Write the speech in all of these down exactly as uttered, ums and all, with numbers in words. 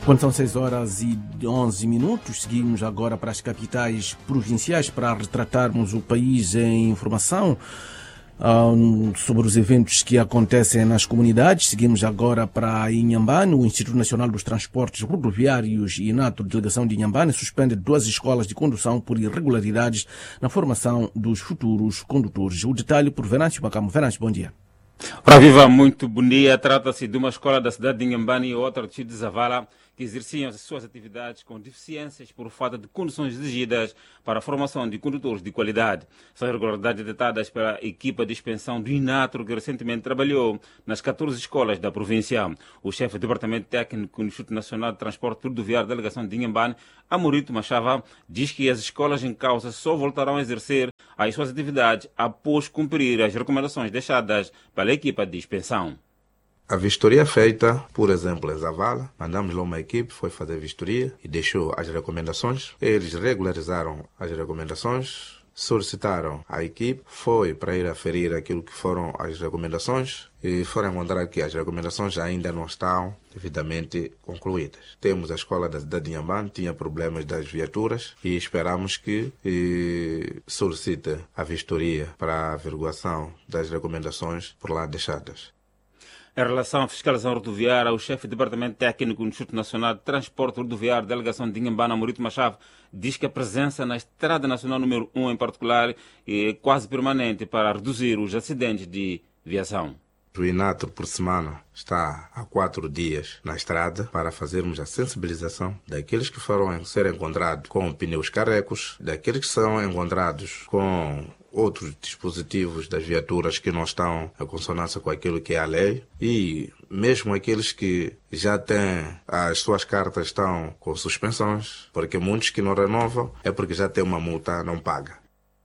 Quando são seis horas e onze minutos, seguimos agora para as capitais provinciais para retratarmos o país em informação um, sobre os eventos que acontecem nas comunidades. Seguimos agora para Inhambane. O Instituto Nacional dos Transportes Rodoviários e INATO, delegação de Inhambane, suspende duas escolas de condução por irregularidades na formação dos futuros condutores. O detalhe por Venâncio Macamo. Venâncio, bom dia. Ora viva, muito bom dia. Trata-se de uma escola da cidade de Inhambane e outra do distrito de Zavala que exerciam as suas atividades com deficiências por falta de condições exigidas para a formação de condutores de qualidade. São irregularidades detectadas pela equipa de inspeção do INATRO, que recentemente trabalhou nas catorze escolas da província. O chefe do Departamento Técnico do Instituto Nacional de Transporte Rodoviário da delegação de Inhambane, Amorito Machava, diz que as escolas em causa só voltarão a exercer as suas atividades após cumprir as recomendações deixadas pela equipa de inspeção. A vistoria feita, por exemplo, em Zavala, mandamos lá uma equipe, foi fazer a vistoria e deixou as recomendações. Eles regularizaram as recomendações, solicitaram a equipe, foi para ir aferir aquilo que foram as recomendações e foram encontrar que as recomendações ainda não estão devidamente concluídas. Temos a escola da cidade de Inhambane, tinha problemas das viaturas e esperamos que e, solicite a vistoria para a averiguação das recomendações por lá deixadas. Em relação à fiscalização rodoviária, o chefe do Departamento Técnico do Instituto Nacional de Transporte Rodoviário da delegação de Inhambane, Amorito Machava, diz que a presença na Estrada Nacional número um, em particular, é quase permanente para reduzir os acidentes de viação. O INATRO, por semana, está há quatro dias na estrada para fazermos a sensibilização daqueles que foram ser encontrados com pneus carecos, daqueles que são encontrados com outros dispositivos das viaturas que não estão em consonância com aquilo que é a lei e mesmo aqueles que já têm as suas cartas estão com suspensões, porque muitos que não renovam é porque já tem uma multa, não paga.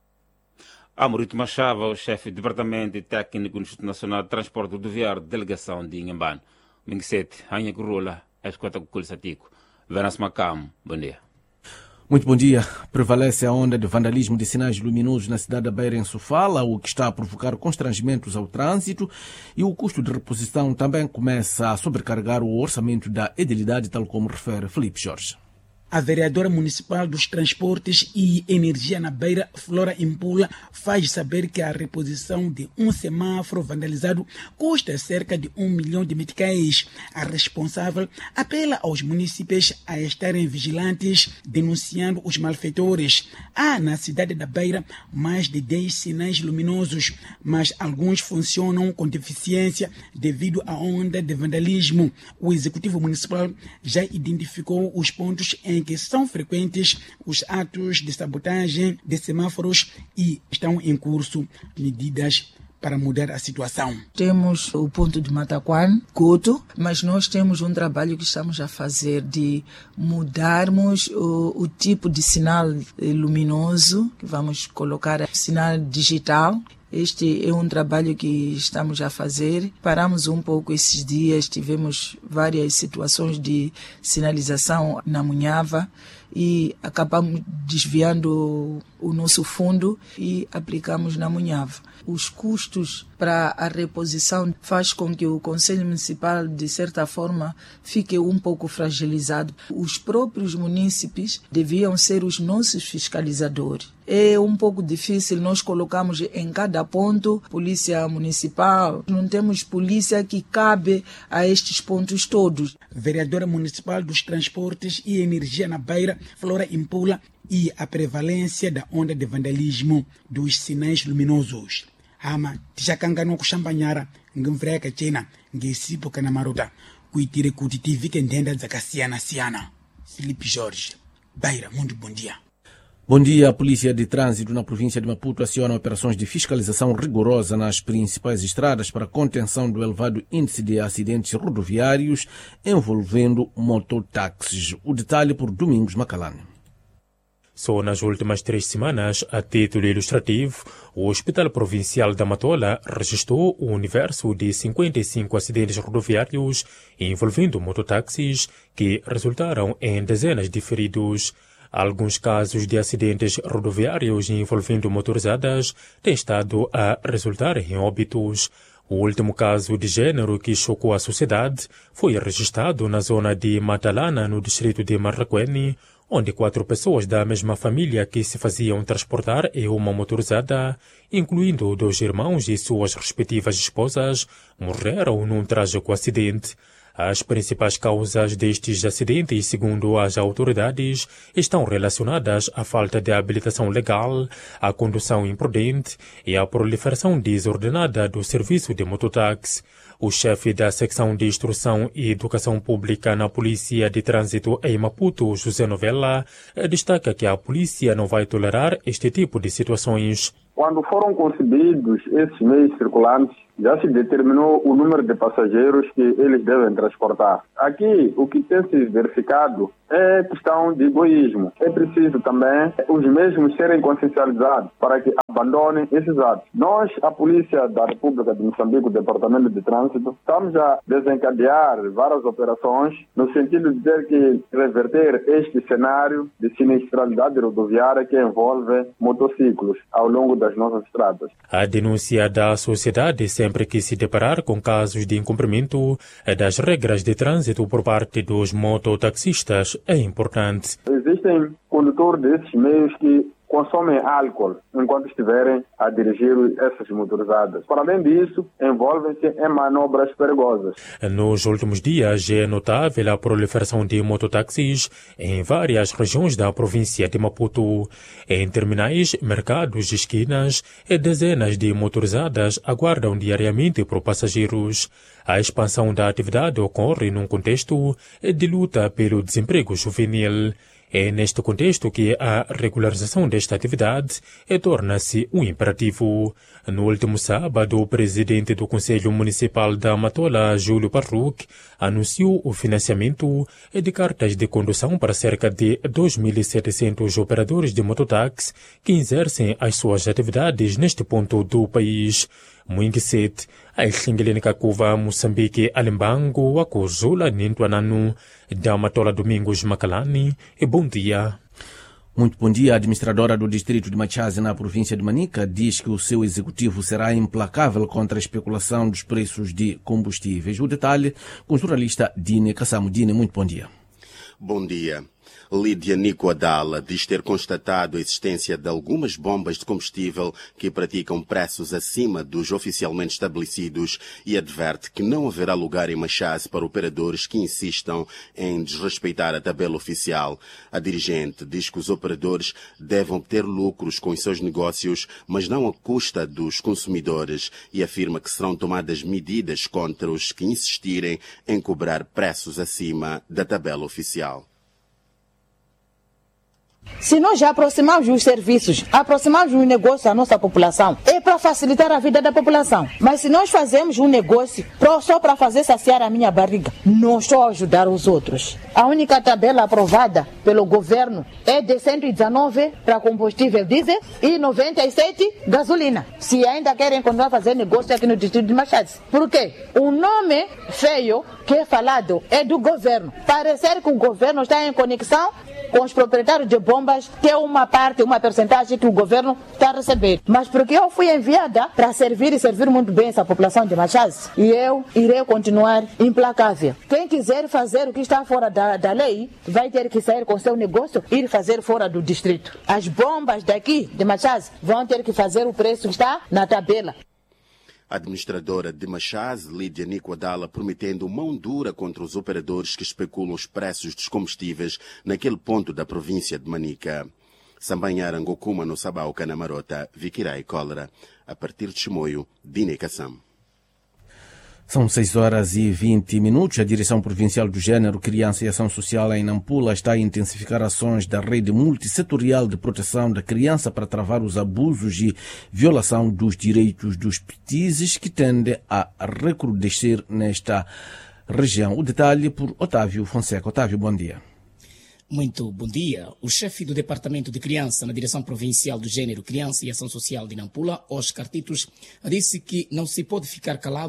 Amorito Machava, o chefe do Departamento Técnico do Instituto Nacional de Transporte Rodoviário, delegação de Inhambane. Minguesete, Anha Curula, Escota Cuculsatico. Venâncio Macamo, bom dia. Muito bom dia. Prevalece a onda de vandalismo de sinais luminosos na cidade da Beira, em Sofala, o que está a provocar constrangimentos ao trânsito, e o custo de reposição também começa a sobrecarregar o orçamento da edilidade, tal como refere Felipe Jorge. A vereadora municipal dos Transportes e Energia na Beira, Flora Impula, faz saber que a reposição de um semáforo vandalizado custa cerca de um milhão de meticais. A responsável apela aos municípios a estarem vigilantes, denunciando os malfeitores. Há na cidade da Beira mais de dez sinais luminosos, mas alguns funcionam com deficiência devido à onda de vandalismo. O executivo municipal já identificou os pontos em que são frequentes os atos de sabotagem de semáforos e estão em curso medidas para mudar a situação. Temos o ponto de Mataquan, Coto, mas nós temos um trabalho que estamos a fazer de mudarmos o, o tipo de sinal luminoso, que vamos colocar sinal digital. Este é um trabalho que estamos a fazer. Paramos um pouco esses dias, tivemos várias situações de sinalização na Munhava e acabamos desviando o nosso fundo e aplicamos na Munhava. Os custos para a reposição faz com que o Conselho Municipal, de certa forma, fique um pouco fragilizado. Os próprios munícipes deviam ser os nossos fiscalizadores. É um pouco difícil, nós colocamos em cada ponto polícia municipal. Não temos polícia que cabe a estes pontos todos. Vereadora municipal dos Transportes e Energia na Beira, Flora Impula, e a prevalência da onda de vandalismo dos sinais luminosos. Ama tishakangano kushambanyara ngimvreka chena ngesipo kana maruta kuitire kuti tivike ndenda dzakasiyana siyana. Felipe Jorge, Beira, muito bom dia. Bom dia. A Polícia de Trânsito na província de Maputo aciona operações de fiscalização rigorosa nas principais estradas para a contenção do elevado índice de acidentes rodoviários envolvendo mototáxis. O detalhe por Domingos Macalane. Só nas últimas três semanas, a título ilustrativo, o Hospital Provincial da Matola registrou um universo de cinquenta e cinco acidentes rodoviários envolvendo mototáxis que resultaram em dezenas de feridos. Alguns casos de acidentes rodoviários envolvendo motorizadas têm estado a resultar em óbitos. O último caso de género que chocou a sociedade foi registrado na zona de Matalana, no distrito de Marraquene, onde quatro pessoas da mesma família que se faziam transportar em uma motorizada, incluindo dois irmãos e suas respectivas esposas, morreram num trágico acidente. As principais causas destes acidentes, segundo as autoridades, estão relacionadas à falta de habilitação legal, à condução imprudente e à proliferação desordenada do serviço de mototáxi. O chefe da secção de Instrução e Educação Pública na Polícia de Trânsito em Maputo, José Novella, destaca que a polícia não vai tolerar este tipo de situações. Quando foram concebidos esses meios circulantes, já se determinou o número de passageiros que eles devem transportar. Aqui, o que tem se verificado é questão de egoísmo. É preciso também os mesmos serem consciencializados para que abandonem esses atos. Nós, a Polícia da República de Moçambique, o Departamento de Trânsito, estamos a desencadear várias operações no sentido de ter que reverter este cenário de sinistralidade rodoviária que envolve motociclos ao longo das nossas estradas. A denúncia da sociedade sempre que se deparar com casos de incumprimento das regras de trânsito por parte dos mototaxistas é importante. Existem condutores desses meios que consomem álcool enquanto estiverem a dirigir essas motorizadas. Para além disso, envolvem-se em manobras perigosas. Nos últimos dias é notável a proliferação de mototáxis em várias regiões da província de Maputo. Em terminais, mercados e esquinas, dezenas de motorizadas aguardam diariamente por passageiros. A expansão da atividade ocorre num contexto de luta pelo desemprego juvenil. É neste contexto que a regularização desta atividade torna-se um imperativo. No último sábado, o presidente do Conselho Municipal da Matola, Júlio Parruc, anunciou o financiamento de cartas de condução para cerca de dois mil e setecentos operadores de mototáxi que exercem as suas atividades neste ponto do país. Muingiset, Aixingelene Kakuva, Moçambique, Alembango, Akuzula, Nintuananu, da Matola Domingos Macalani, e bom dia. Muito bom dia. A administradora do distrito de Machaze, na província de Manica, diz que o seu executivo será implacável contra a especulação dos preços de combustíveis. O detalhe com o jornalista Dine Kassamo. Dine, muito bom dia. Bom dia. Lídia Nico Adala diz ter constatado a existência de algumas bombas de combustível que praticam preços acima dos oficialmente estabelecidos e adverte que não haverá lugar em Machaze para operadores que insistam em desrespeitar a tabela oficial. A dirigente diz que os operadores devem obter lucros com os seus negócios, mas não à custa dos consumidores, e afirma que serão tomadas medidas contra os que insistirem em cobrar preços acima da tabela oficial. Se nós já aproximamos os serviços, aproximamos os negócios à nossa população, é para facilitar a vida da população. Mas se nós fazemos um negócio só para fazer saciar a minha barriga, não só ajudar os outros. A única tabela aprovada pelo governo é de cento e dezenove para combustível diesel e noventa e sete gasolina. Se ainda querem continuar a fazer negócio aqui no distrito de Machaze. Por quê? O nome feio que é falado é do governo. Parecer que o governo está em conexão com os proprietários de bombas, que é uma parte, uma percentagem que o governo está a receber. Mas porque eu fui enviada para servir e servir muito bem essa população de Machaze, e eu irei continuar implacável. Quem quiser fazer o que está fora da, da lei, vai ter que sair com seu negócio e ir fazer fora do distrito. As bombas daqui de Machaze vão ter que fazer o preço que está na tabela. A administradora de Machaze, Lídia Nico Adala, prometendo mão dura contra os operadores que especulam os preços dos combustíveis naquele ponto da província de Manica. Sambanhara Ngokuma no Sabau Canamarota, Viquirai Cólera. A partir de Chimoio, Dine Kassam. São seis horas e vinte minutos. A Direção Provincial do Gênero, Criança e Ação Social em Nampula está a intensificar ações da rede multissetorial de proteção da criança para travar os abusos e violação dos direitos dos petizes que tendem a recrudescer nesta região. O detalhe por Otávio Fonseca. Otávio, bom dia. Muito bom dia. O chefe do Departamento de Criança na Direção Provincial do Gênero, Criança e Ação Social de Nampula, Oscar Titos, disse que não se pode ficar calado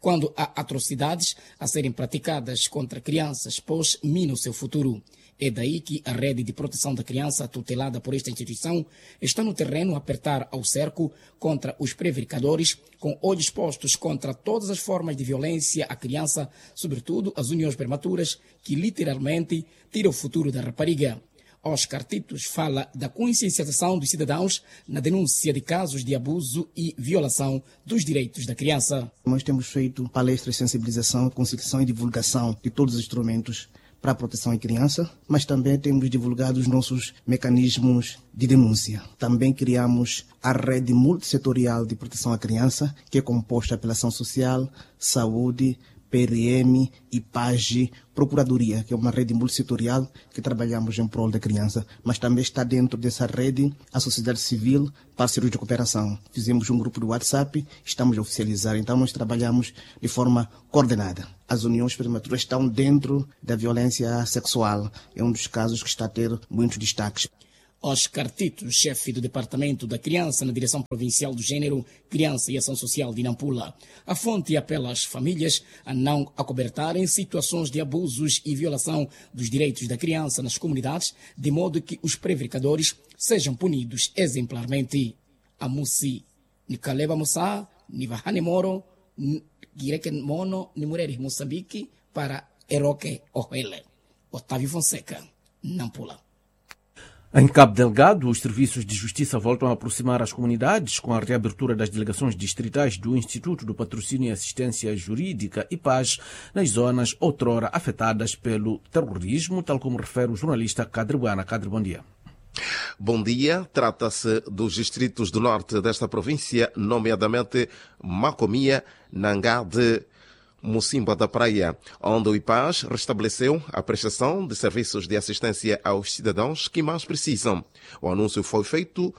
quando há atrocidades a serem praticadas contra crianças, pois mina o seu futuro. É daí que a rede de proteção da criança, tutelada por esta instituição, está no terreno a apertar ao cerco contra os prevaricadores, com olhos postos contra todas as formas de violência à criança, sobretudo as uniões prematuras, que literalmente tiram o futuro da rapariga. Oscar Titos fala da consciencialização dos cidadãos na denúncia de casos de abuso e violação dos direitos da criança. Nós temos feito palestras de sensibilização, conscientização e divulgação de todos os instrumentos para a proteção à criança, mas também temos divulgado os nossos mecanismos de denúncia. Também criamos a rede multissetorial de proteção à criança, que é composta pela ação social, saúde, P R M, I P A G, Procuradoria, que é uma rede multissetorial que trabalhamos em prol da criança, mas também está dentro dessa rede a sociedade civil, parceiros de cooperação. Fizemos um grupo do WhatsApp, estamos a oficializar, então nós trabalhamos de forma coordenada. As uniões prematuras estão dentro da violência sexual, é um dos casos que está a ter muitos destaques. Oscar Tito, chefe do Departamento da Criança na Direção Provincial do Gênero, Criança e Ação Social de Nampula. A fonte apela às famílias a não acobertarem situações de abusos e violação dos direitos da criança nas comunidades, de modo que os prevaricadores sejam punidos exemplarmente. A Musi, Nikaleba Musa, Nivahane Moro, Gireken Mono, Nimureri Moçambique, para Eroque Ohele. Otávio Fonseca, Nampula. Em Cabo Delgado, os serviços de justiça voltam a aproximar as comunidades com a reabertura das delegações distritais do Instituto do Patrocínio e Assistência Jurídica e Paz nas zonas outrora afetadas pelo terrorismo, tal como refere o jornalista Cadre Buana. Cadre, bom dia. Bom dia. Trata-se dos distritos do norte desta província, nomeadamente Macomia, Nangade, Mocimba da Praia, onde o I P A S restabeleceu a prestação de serviços de assistência aos cidadãos que mais precisam. O anúncio foi feito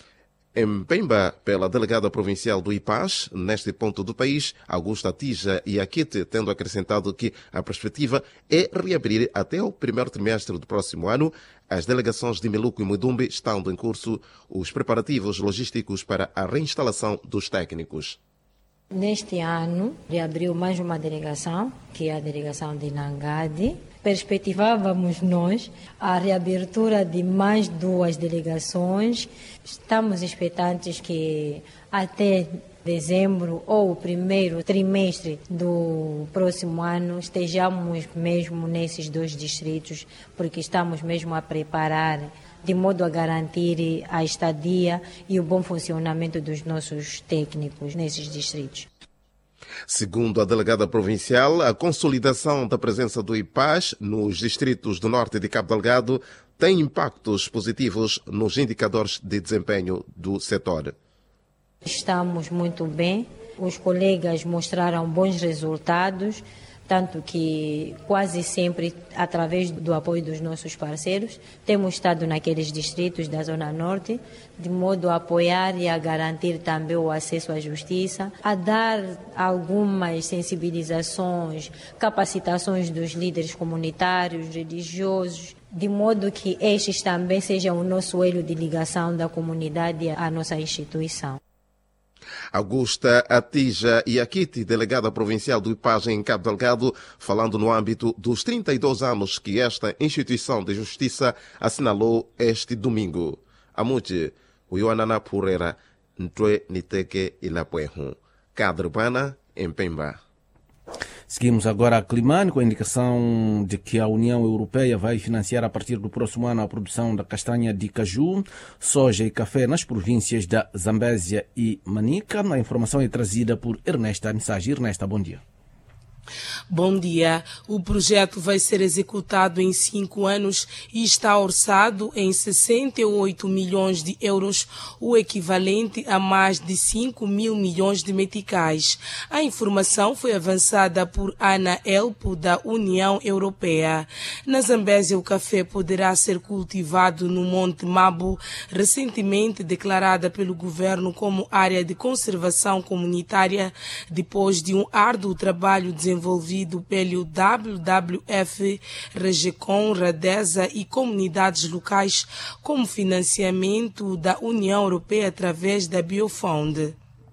em Pemba pela delegada provincial do I P A S, neste ponto do país, Augusta Tija Iakite, tendo acrescentado que a perspectiva é reabrir até o primeiro trimestre do próximo ano. As delegações de Meluco e Mudumbe estão em curso os preparativos logísticos para a reinstalação dos técnicos. Neste ano, reabriu mais uma delegação, que é a delegação de Nangade. Perspectivávamos nós a reabertura de mais duas delegações. Estamos expectantes que até dezembro ou o primeiro trimestre do próximo ano estejamos mesmo nesses dois distritos, porque estamos mesmo a preparar de modo a garantir a estadia e o bom funcionamento dos nossos técnicos nesses distritos. Segundo a delegada provincial, a consolidação da presença do I P A S nos distritos do norte de Cabo Delgado tem impactos positivos nos indicadores de desempenho do setor. Estamos muito bem, os colegas mostraram bons resultados, tanto que quase sempre, através do apoio dos nossos parceiros, temos estado naqueles distritos da Zona Norte, de modo a apoiar e a garantir também o acesso à justiça, a dar algumas sensibilizações, capacitações dos líderes comunitários, religiosos, de modo que estes também sejam o nosso elo de ligação da comunidade à nossa instituição. Augusta Atija Iakite, delegada provincial do I P A S em Cabo Delgado, falando no âmbito dos trinta e dois anos que esta instituição de justiça assinalou este domingo. Amuti, o Ioanana Purera, Ntwe Niteke Ilapuehu. Cadre Buana, em Pemba. Seguimos agora a Climane com a indicação de que a União Europeia vai financiar a partir do próximo ano a produção da castanha de caju, soja e café nas províncias da Zambésia e Manica. A informação é trazida por Ernesta Mensagem. Ernesta, bom dia. Bom dia. O projeto vai ser executado em cinco anos e está orçado em sessenta e oito milhões de euros, o equivalente a mais de cinco mil milhões de meticais. A informação foi avançada por Ana Elpo, da União Europeia. Na Zambésia, o café poderá ser cultivado no Monte Mabo, recentemente declarada pelo governo como área de conservação comunitária, depois de um árduo trabalho desenvolvido desenvolvido pelo W W F, Regecom, Radesa e comunidades locais, como financiamento da União Europeia através da Biofond.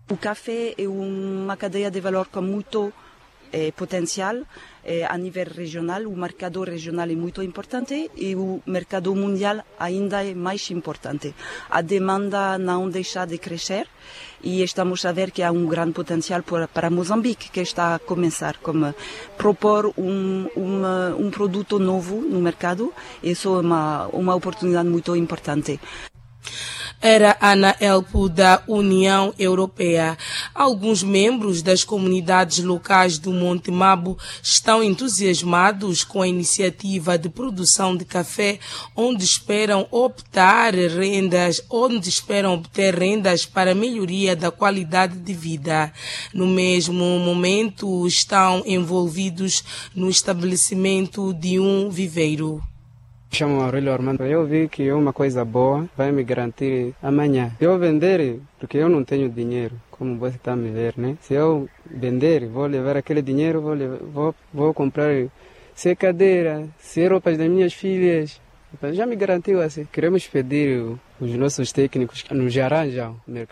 O café é uma cadeia de valor com muito eh, potencial eh, a nível regional. O mercado regional é muito importante e o mercado mundial ainda é mais importante. A demanda não deixa de crescer e estamos a ver que há um grande potencial para, para Moçambique, que está a começar como propor um, uma, um produto novo no mercado. Isso é uma, uma oportunidade muito importante. Era Ana Elpo, da União Europeia. Alguns membros das comunidades locais do Monte Mabo estão entusiasmados com a iniciativa de produção de café, onde esperam optar rendas, onde esperam obter rendas para a melhoria da qualidade de vida. No mesmo momento, estão envolvidos no estabelecimento de um viveiro. Chamo Aurélio Armando. Eu vi que é uma coisa boa, vai me garantir amanhã. Se eu vender, porque eu não tenho dinheiro, como você está me ver, né? Se eu vender, vou levar aquele dinheiro, vou, levar, vou, vou comprar secadeira, se roupas das minhas filhas. Já me garantiu assim. Queremos pedir os nossos técnicos que nos arranjam